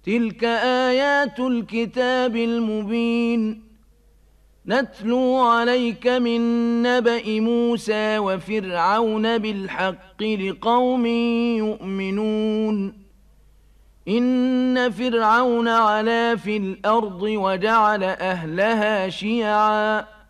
تلك آيات الكتاب المبين نتلو عليك من نبأ موسى وفرعون بالحق لقوم يؤمنون إن فرعون علا في الأرض وجعل أهلها شيعا